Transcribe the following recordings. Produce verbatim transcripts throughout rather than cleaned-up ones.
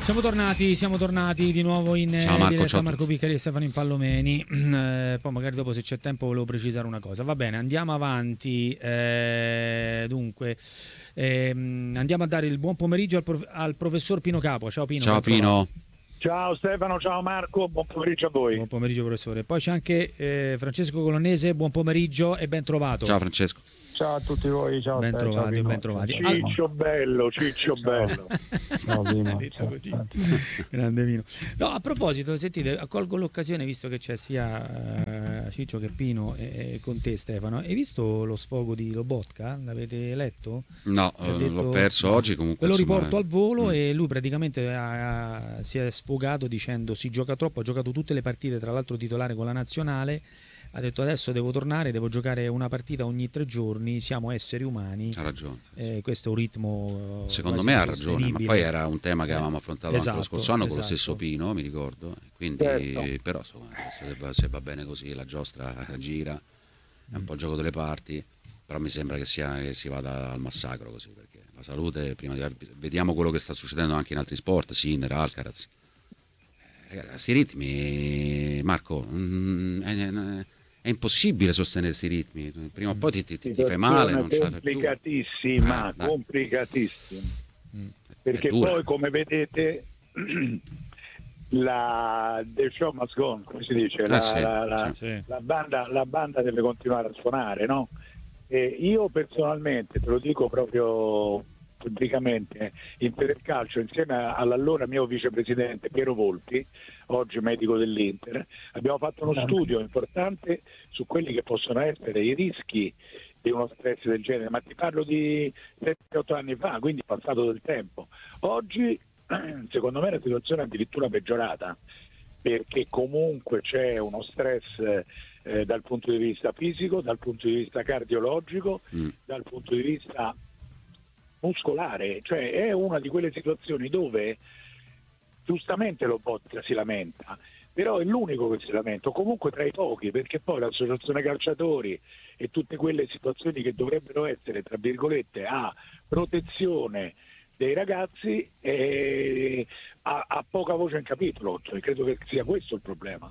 Siamo tornati, siamo tornati di nuovo in ciao Marco, diretta. ciao. Marco Piccari e Stefano Impallomeni. Eh, poi magari dopo, se c'è tempo, volevo precisare una cosa. Va bene, andiamo avanti. Eh, dunque, ehm, andiamo a dare il buon pomeriggio al, prof- al professor Pino Capua. Ciao Pino. Ciao Pino. Ciao Stefano, ciao Marco, buon pomeriggio a voi. Buon pomeriggio professore. Poi c'è anche eh, Francesco Colonnese, buon pomeriggio e ben trovato. Ciao Francesco. Ciao a tutti voi, ciao. Ben te, trovati, ciao, ben trovati. Ciccio bello, Ciccio bello. Ciao, Pino. Grande Pino. No, a proposito, sentite, colgo l'occasione, visto che c'è sia uh, Ciccio che Pino e, e con te Stefano. Hai visto lo sfogo di Lobotka? L'avete letto? No, eh, detto, l'ho perso oggi comunque. Ve lo insomma, riporto al volo mm. e lui praticamente ha, si è sfogato dicendo si gioca troppo, ha giocato tutte le partite, tra l'altro titolare con la nazionale. Ha detto adesso devo tornare, devo giocare una partita ogni tre giorni, siamo esseri umani. Ha ragione. Eh, questo è un ritmo. Secondo me ha ragione, ma poi era un tema che avevamo affrontato esatto, anche lo scorso anno esatto. con lo stesso Pino, mi ricordo. Quindi, certo. però insomma, se, va, se va bene così, la giostra gira, è un po' il gioco delle parti, però mi sembra che, sia, che si vada al massacro così, perché la salute, prima di, vediamo quello che sta succedendo anche in altri sport, Sinner, Alcaraz. Eh, ragazzi, i ritmi, Marco, mm, è, è impossibile sostenere questi ritmi, prima o poi ti, ti, ti, ti fai male, non ce la fai più. Complicatissima, eh, complicatissima. Mm. Perché poi, come vedete, la the show must go on, come si dice, eh la, sì, la, la, sì. la, banda, la banda deve continuare a suonare, no? E io personalmente, te lo dico proprio pubblicamente, in Federcalcio, insieme all'allora mio vicepresidente Piero Volpi, oggi medico dell'Inter, abbiamo fatto uno studio importante su quelli che possono essere i rischi di uno stress del genere, ma ti parlo di sette otto anni fa, quindi è passato del tempo. Oggi secondo me la situazione è addirittura peggiorata, perché comunque c'è uno stress eh, dal punto di vista fisico, dal punto di vista cardiologico, mm. dal punto di vista muscolare, cioè è una di quelle situazioni dove giustamente Lobotka si lamenta, però è l'unico che si lamenta, comunque tra i pochi, perché poi l'associazione calciatori e tutte quelle situazioni che dovrebbero essere, tra virgolette, a protezione dei ragazzi eh, ha, ha poca voce in capitolo, cioè, credo che sia questo il problema.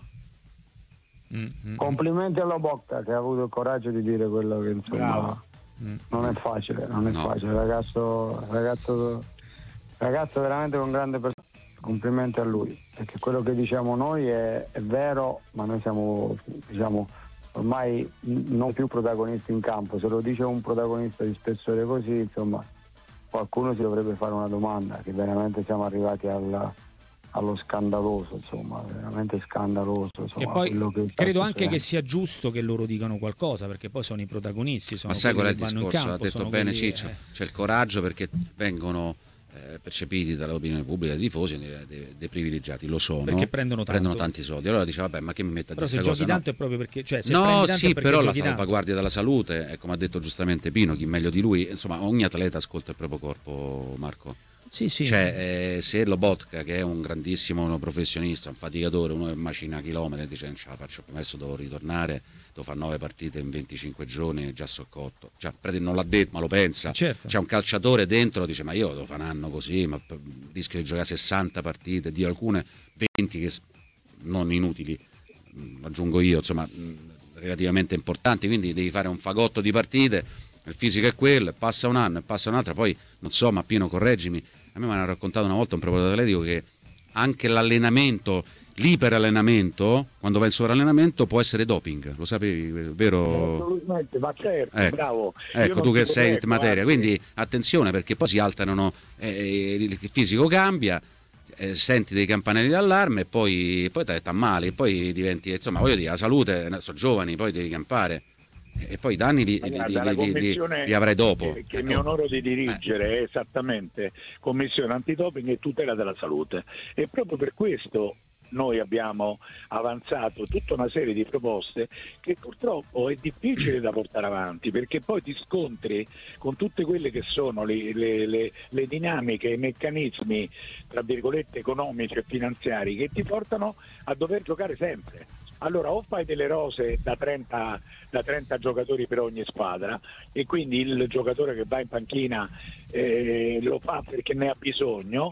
Mm-hmm. Complimenti alla Lobotka che ha avuto il coraggio di dire quello che insomma Bravo. non è facile, non è no. facile, ragazzo, ragazzo, ragazzo veramente con grande persona. Complimenti a lui, perché quello che diciamo noi è, è vero, ma noi siamo, diciamo, ormai non più protagonisti in campo. Se lo dice un protagonista di spessore così, insomma, qualcuno si dovrebbe fare una domanda, che veramente siamo arrivati alla, allo scandaloso, insomma, veramente scandaloso. Insomma, e poi quello che credo anche che sia giusto che loro dicano qualcosa, perché poi sono i protagonisti. Sono ma sai qual è il vanno in discorso? campo, Ha detto bene quelli, Ciccio, eh. c'è il coraggio perché vengono eh, percepiti dall'opinione pubblica dei tifosi dei, dei, dei privilegiati, lo sono, perché prendono, tanto. prendono tanti soldi. Allora dice vabbè, ma che mi mette a però dire se questa giochi cosa? tanto No. è proprio perché, cioè, se no tanto sì, però la giochi salvaguardia della salute è come ha detto giustamente Pino, chi meglio di lui, insomma ogni atleta ascolta il proprio corpo, Marco. Sì, sì. Cioè, eh, se Lobotka, che è un grandissimo uno professionista, un faticatore, uno che macina chilometri, dice non ce la faccio più, adesso devo ritornare, devo fare nove partite in venticinque giorni, già so cotto. Cioè, non l'ha detto, ma lo pensa. Certo. C'è un calciatore dentro, dice ma io devo fare un anno così, ma rischio di giocare sessanta partite, di alcune venti che non inutili, aggiungo io, insomma, relativamente importanti, quindi devi fare un fagotto di partite. Il fisico è quello, passa un anno e passa un altro, poi non so, ma Pino correggimi, a me mi hanno raccontato una volta un preparatore atletico che anche l'allenamento, l'iperallenamento, quando va in sovrallenamento può essere doping, lo sapevi, vero? Assolutamente, ma certo, ecco, bravo. Ecco, tu che sei in materia, quindi attenzione perché poi si alterano, eh, il fisico cambia, eh, senti dei campanelli d'allarme e poi, poi ti ammali, e poi diventi, insomma voglio dire, la salute, sono giovani, poi devi campare. E poi i danni li, allora, li, li, li, li avrai dopo. Che, che ecco. Mi onoro di dirigere eh. è esattamente Commissione Antidoping e Tutela della Salute. E proprio per questo noi abbiamo avanzato tutta una serie di proposte che purtroppo è difficile da portare avanti, perché poi ti scontri con tutte quelle che sono le, le, le, le dinamiche, i meccanismi, tra virgolette, economici e finanziari che ti portano a dover giocare sempre. Allora o fai delle rose da trenta, da trenta giocatori per ogni squadra e quindi il giocatore che va in panchina eh, lo fa perché ne ha bisogno,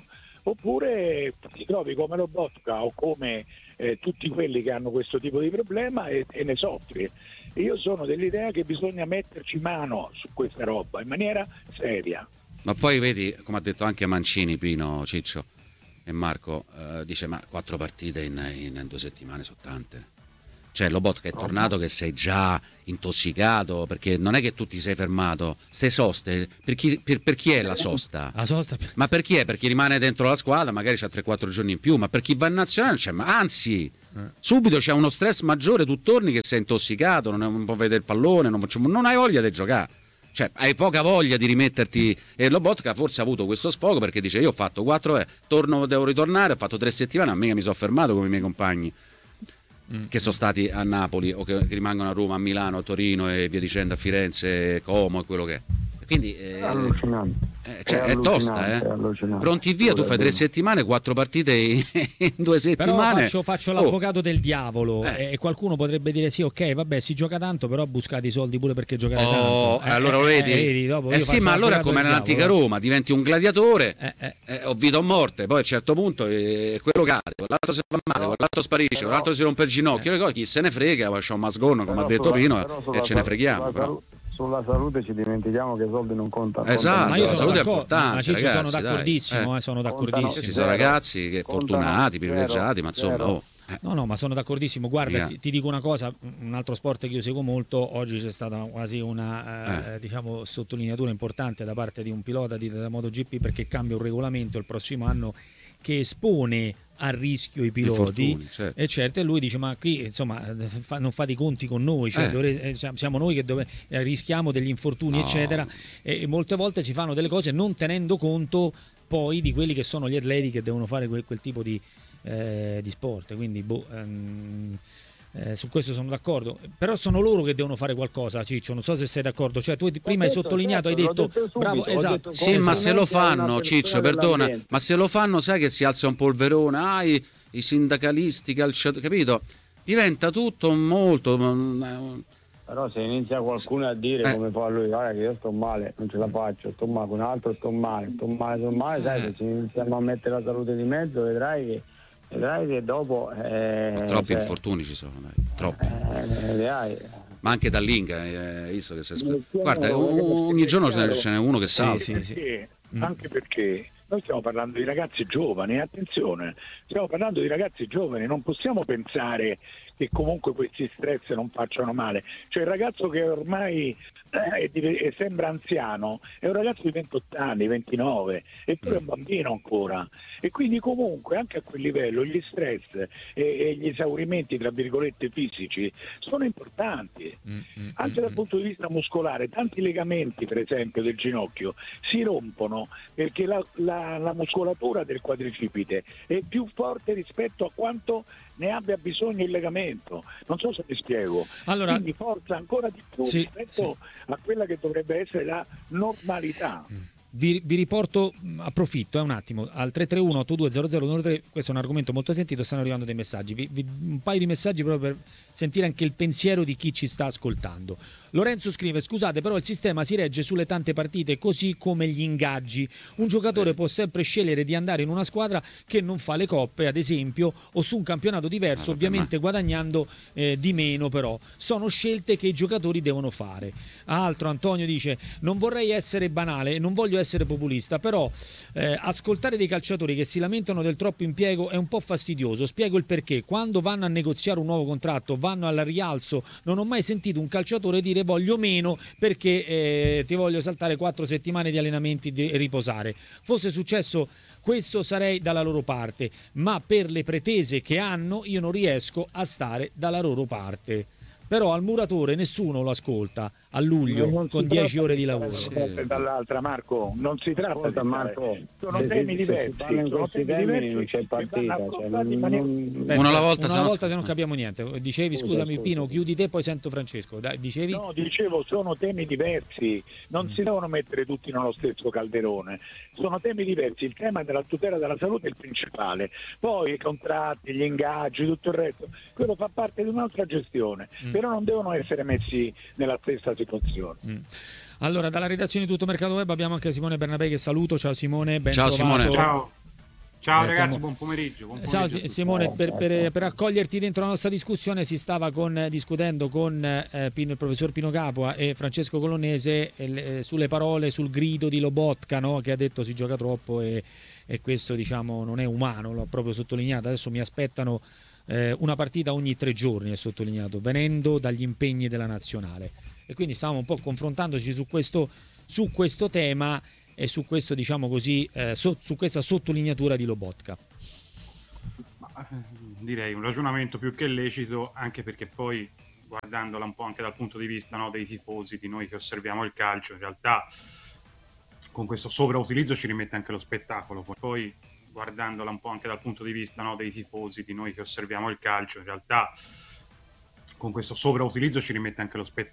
oppure ti trovi come Lobotka o come eh, tutti quelli che hanno questo tipo di problema e, e ne soffri. Io sono dell'idea che bisogna metterci mano su questa roba in maniera seria. Ma poi vedi, come ha detto anche Mancini, Pino, Ciccio e Marco, eh, dice ma quattro partite in, in, in due settimane sono tante. Cioè Lobotka è tornato che sei già intossicato, perché non è che tu ti sei fermato, ste soste, per chi, per, per chi è la sosta? La sosta? Ma per chi è? Per chi rimane dentro la squadra, magari c'ha tre quattro giorni in più, ma per chi va in nazionale c'è, ma anzi, eh. subito c'è uno stress maggiore, tu torni che sei intossicato, non, è, non puoi vedere il pallone, non, non hai voglia di giocare. Cioè, hai poca voglia di rimetterti. E Lobotka forse ha avuto questo sfogo perché dice: io ho fatto quattro, eh, torno, devo ritornare, ho fatto tre settimane, a me mi sono fermato come i miei compagni mm. che sono stati a Napoli o che, che rimangono a Roma, a Milano, a Torino e via dicendo, a Firenze, Como e quello che è. Quindi eh, eh, cioè, è, è tosta, eh. Pronti via, tu fai tre settimane, quattro partite in, in due settimane. Però faccio, faccio l'avvocato oh. del diavolo eh. e qualcuno potrebbe dire sì, ok, vabbè, si gioca tanto, però buscate i soldi pure perché giocate oh, tanto. Eh, allora lo vedi? Eh, vedi dopo eh sì, ma allora come nell'antica Roma, diventi un gladiatore, eh, eh. Eh, o vita o morte, poi a un certo punto eh, quello cade, quell'altro si fa male, quell'altro sparisce, però, quell'altro si rompe il ginocchio, eh. chi se ne frega, c'è un masgono, come ha detto Pino, e ce ne freghiamo. Però. Sulla salute ci dimentichiamo che i soldi non contano. Esatto, ma io la salute è importante, ma ci ragazzi, sono d'accordissimo, eh. Eh, sono d'accordissimo. Questi sono ragazzi che contano, fortunati, privilegiati, ma insomma... Oh. Eh. No, no, ma sono d'accordissimo. Guarda, ti, ti dico una cosa, un altro sport che io seguo molto, oggi c'è stata quasi una eh, eh. diciamo sottolineatura importante da parte di un pilota di, da MotoGP, perché cambia un regolamento il prossimo anno che espone a rischio i piloti. Infortuni, certo. E certo, e lui dice ma qui insomma fa, non fate i conti con noi, cioè, eh. dovre, siamo noi che dove, eh, rischiamo degli infortuni no. eccetera, e, e molte volte si fanno delle cose non tenendo conto poi di quelli che sono gli atleti che devono fare quel, quel tipo di, eh, di sport, quindi boh, um, Eh, su questo sono d'accordo, però sono loro che devono fare qualcosa, Ciccio, non so se sei d'accordo, cioè tu prima detto, hai sottolineato, certo, hai detto, detto subito, bravo, esatto, detto, sì, esatto. Ma se lo fanno, Ciccio, perdona, ma se lo fanno sai che si alza un polverone, ah, i, i sindacalisti, i calciatori, capito? Diventa tutto molto... Però se inizia qualcuno a dire eh. come fa lui, guarda che io sto male, non ce la faccio, sto male, con un altro sto male, sto male, sto male, sai, se ci iniziamo a mettere la salute di mezzo vedrai che vedrai che dopo eh, troppi cioè, infortuni ci sono, dai, troppi. Eh, ma anche dall'Inga, hai eh, visto che si è... Guarda, ogni giorno ce n'è uno che sa. Sì, sì, sì. Anche perché noi stiamo parlando di ragazzi giovani, attenzione, stiamo parlando di ragazzi giovani, non possiamo pensare che comunque questi stress non facciano male. Cioè il ragazzo che ormai eh, è, sembra anziano è un ragazzo di ventotto anni, ventinove, eppure è un bambino ancora, e quindi comunque anche a quel livello gli stress e, e gli esaurimenti tra virgolette fisici sono importanti, mm, mm, anche mm, dal punto di vista muscolare. Tanti legamenti per esempio del ginocchio si rompono perché la, la, la muscolatura del quadricipite è più forte rispetto a quanto ne abbia bisogno il legamento, non so se mi spiego. Allora, quindi forza ancora di più sì, rispetto sì. a quella che dovrebbe essere la normalità. Vi, vi riporto, approfitto eh, un attimo al tre tre uno otto due zero zero uno tre, questo è un argomento molto sentito, stanno arrivando dei messaggi, vi, vi, un paio di messaggi proprio per sentire anche il pensiero di chi ci sta ascoltando. Lorenzo scrive: scusate, però il sistema si regge sulle tante partite, così come gli ingaggi. Un giocatore può sempre scegliere di andare in una squadra che non fa le coppe, ad esempio, o su un campionato diverso, ovviamente guadagnando eh, di meno, però. Sono scelte che i giocatori devono fare. Altro, Antonio dice: non vorrei essere banale, non voglio essere populista, però eh, ascoltare dei calciatori che si lamentano del troppo impiego è un po' fastidioso. Spiego il perché. Quando vanno a negoziare un nuovo contratto, vanno al rialzo, non ho mai sentito un calciatore dire voglio meno perché eh, ti voglio saltare quattro settimane di allenamenti e riposare. Fosse successo questo sarei dalla loro parte, ma per le pretese che hanno io non riesco a stare dalla loro parte. Però al muratore nessuno lo ascolta a luglio con dieci ore di lavoro. Sì. Dall'altra, Marco, non si tratta di Marco, sono se temi si, diversi, se in sono temi diversi, non c'è partita, cioè, non, non... Beh, una alla volta, una volta se non capiamo niente. Dicevi, scusa, scusami scusa. Pino, chiudi te poi sento Francesco. Dai, dicevi? No, dicevo, sono temi diversi, non mm. si devono mettere tutti nello stesso calderone. Sono temi diversi, il tema della tutela della salute è il principale. Poi i contratti, gli ingaggi, tutto il resto, quello fa parte di un'altra gestione, mm. però non devono essere messi nella stessa situazione. Mm. Allora, dalla redazione di Tutto Mercato Web abbiamo anche Simone Bernabé che saluto. Ciao Simone, ben Ciao trovato. Simone. Ciao. Ciao Eh, ragazzi, siamo- buon pomeriggio. Buon Ciao pomeriggio a tutti. Simone, per, per- per accoglierti dentro la nostra discussione si stava con- discutendo con eh, Pino- il professor Pino Capua e Francesco Colonnese eh, le- sulle parole, sul grido di Lobotka, no? Che ha detto si gioca troppo e, e questo diciamo non è umano, l'ho proprio sottolineato. Adesso mi aspettano eh, una partita ogni tre giorni, è sottolineato, venendo dagli impegni della nazionale. E quindi stavamo un po' confrontandoci su questo, su questo tema e su questo diciamo così eh, so- su questa sottolineatura di Lobotka. Ma, eh, direi un ragionamento più che lecito, anche perché poi guardandola un po' anche dal punto di vista, no, dei tifosi, di noi che osserviamo il calcio, in realtà con questo sovrautilizzo ci rimette anche lo spettacolo. Poi guardandola un po' anche dal punto di vista, no, dei tifosi, di noi che osserviamo il calcio, in realtà con questo sovrautilizzo ci rimette anche lo spettacolo.